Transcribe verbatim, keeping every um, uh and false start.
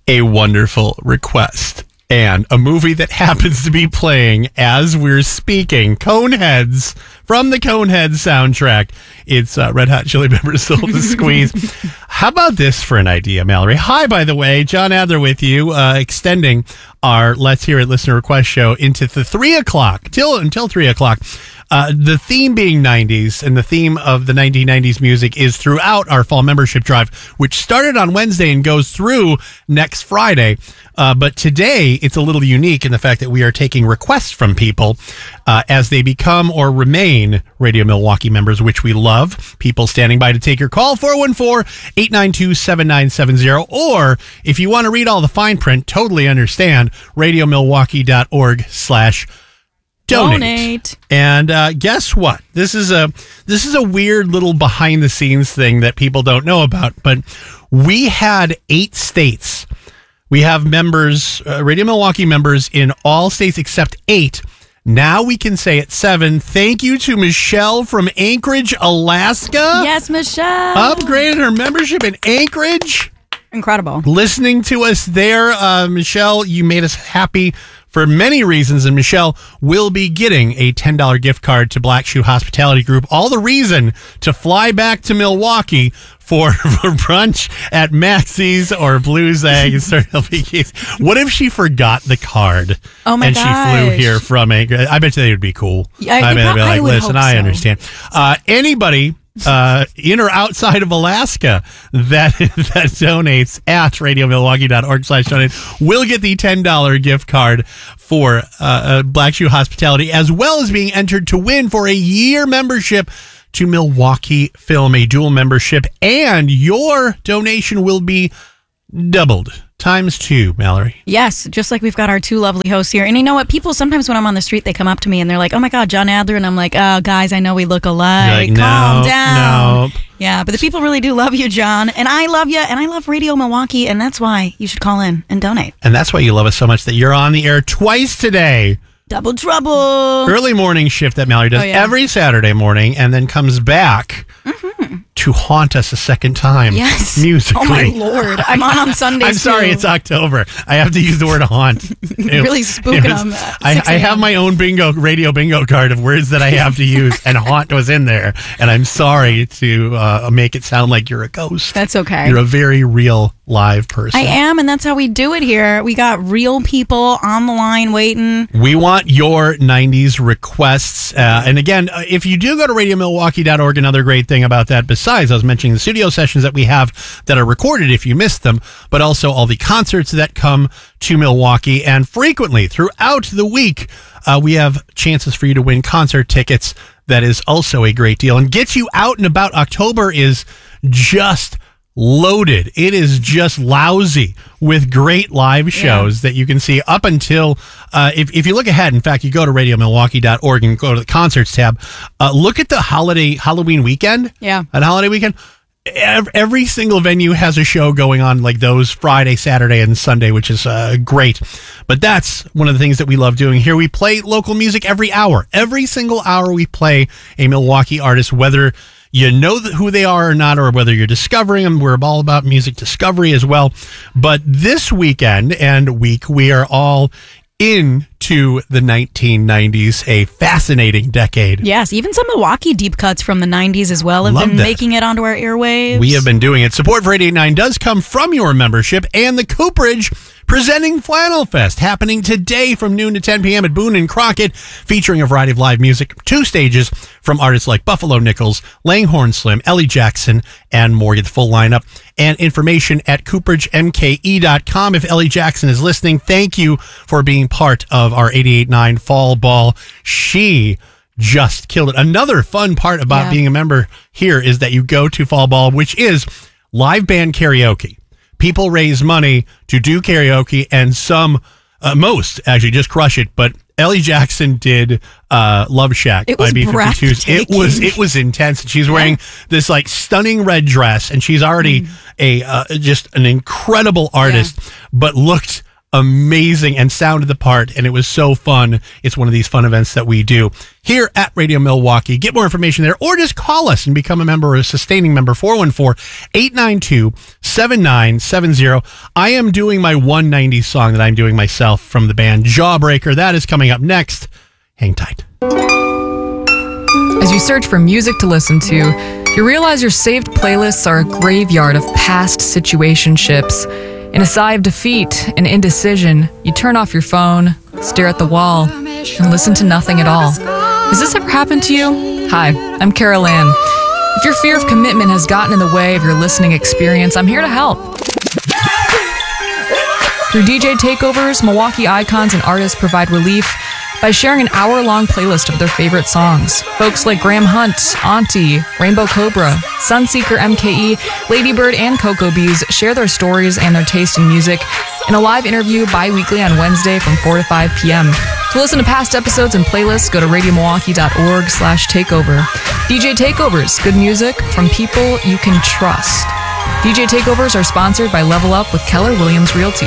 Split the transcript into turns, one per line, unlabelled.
a wonderful request. And a movie that happens to be playing as we're speaking, Coneheads, from the Coneheads soundtrack. It's uh, Red Hot Chili Peppers, Soul to Squeeze. How about this for an idea, Mallory? Hi, by the way, John Adler with you, uh, extending our Let's Hear It Listener Request show into the three o'clock, till until three o'clock. Uh, the theme being nineties, and the theme of the nineteen nineties music is throughout our fall membership drive, which started on Wednesday and goes through next Friday. Uh, but today, it's a little unique in the fact that we are taking requests from people uh, as they become or remain Radio Milwaukee members, which we love. People standing by to take your call, four one four, eight nine two, seven nine seven zero. Or if you want to read all the fine print, totally understand, radiomilwaukee.org slash Donate. Donate. And uh, guess what? This is a this is a weird little behind the scenes thing that people don't know about. But we had eight states. We have members, uh, Radio Milwaukee members in all states except eight. Now we can say it seven. Thank you to Michelle from Anchorage, Alaska.
Yes, Michelle.
Upgraded her membership in Anchorage.
Incredible.
Listening to us there, uh, Michelle, you made us happy for many reasons, and Michelle will be getting a ten dollars gift card to Black Shoe Hospitality Group. All the reason to fly back to Milwaukee for, for brunch at Maxie's or Blues Egg and start helping kids. What if she forgot the card?
Oh my
and
gosh.
she flew here from Anchorage? I bet you they would be cool.
Yeah,
I bet they'd be like,
I would
listen,
hope
I
so.
understand. Uh, anybody uh, in or outside of Alaska that that donates at radiomilwaukee.org slash donate will get the ten dollars gift card for uh, uh, Black Shoe Hospitality, as well as being entered to win for a year membership to Milwaukee Film, a dual membership, and your donation will be doubled. Times two, Mallory.
Yes, just like we've got our two lovely hosts here. And you know what? People, sometimes when I'm on the street, they come up to me and they're like, oh my God, John Adler. And I'm like, oh, guys, I know we look alike.
Like,
Calm
no,
down.
no.
Yeah, but the people really do love you, John. And I love you. And I love Radio Milwaukee. And that's why you should call in and donate.
And that's why you love us so much that you're on the air twice today.
Double trouble.
Early morning shift that Mallory does
Oh, yeah.
every Saturday morning and then comes back
Mm-hmm.
to haunt us a second time.
Yes.
Musically.
Oh, my Lord. I'm on on Sundays,
I'm sorry,
too.
it's October. I have to use the word haunt. It-
Really spooking
it was-
them at
I,
six
I have
a.m.
my own bingo, radio bingo card of words that I have to use, and haunt was in there. And I'm sorry to uh, make it sound like you're a ghost.
That's okay.
You're a very real live person.
I am, and that's how we do it here. We got real people on the line waiting.
We want your nineties requests. Uh, and again, uh, if you do go to radio milwaukee dot org, another great thing about that, besides I was mentioning the studio sessions that we have that are recorded if you missed them, but also all the concerts that come to Milwaukee. And frequently throughout the week, uh, we have chances for you to win concert tickets. That is also a great deal and gets you out and about. October is just loaded. It is just lousy with great live shows yeah. that you can see up until, uh, if, if you look ahead, in fact, you go to radio milwaukee dot org and go to the concerts tab, uh, look at the holiday, Halloween weekend.
Yeah.
At holiday weekend. Every, every single venue has a show going on like those Friday, Saturday, and Sunday, which is uh, great. But that's one of the things that we love doing here. We play local music every hour. Every single hour we play a Milwaukee artist, whether you know who they are or not, or whether you're discovering them. We're all about music discovery as well. But this weekend and week, we are all into the nineteen nineties, a fascinating decade.
Yes, even some Milwaukee deep cuts from the nineties as well have
Love
been
that.
making it onto our airwaves.
We have been doing it. Support for eight eighty-nine does come from your membership and the Cooperage presenting Flannel Fest, happening today from noon to ten p.m. at Boone and Crockett, featuring a variety of live music, two stages from artists like Buffalo Nichols, Langhorne Slim, Ellie Jackson, and more. Get the full lineup and information at cooperage m k e dot com. If Ellie Jackson is listening, thank you for being part of our eight eighty-nine Fall Ball. She just killed it. Another fun part about
Yeah.
being a member here is that you go to Fall Ball, which is live band karaoke. People raise money to do karaoke, and some, uh, most actually just crush it. But Ellie Jackson did uh, Love Shack
It
by
was
B fifty-twos. It was
breathtaking.
it was intense. She's wearing this like stunning red dress, and she's already
Mm.
a uh, just an incredible artist, but looked amazing and sounded the part, and it was so fun. It's one of these fun events that we do here at Radio Milwaukee. Get more information there, or just call us and become a member or a sustaining member, four one four, eight nine two, seven nine seven zero. I am doing my one nineties song that I'm doing myself from the band Jawbreaker. That is coming up next. Hang tight.
As you search for music to listen to, you realize your saved playlists are a graveyard of past situationships. In a sigh of defeat and indecision, you turn off your phone, stare at the wall, and listen to nothing at all. Has this ever happened to you? Hi, I'm Carol Ann. If your fear of commitment has gotten in the way of your listening experience, I'm here to help. Through D J takeovers, Milwaukee icons and artists provide relief by sharing an hour-long playlist of their favorite songs. Folks like Graham Hunt, Auntie, Rainbow Cobra, Sunseeker M K E, Ladybird, and Cocoa Bees share their stories and their taste in music in a live interview bi-weekly on Wednesday from four to five p.m. To listen to past episodes and playlists, go to radiomilwaukee.org slash takeover. D J Takeovers, good music from people you can trust. D J Takeovers are sponsored by Level Up with Keller Williams Realty.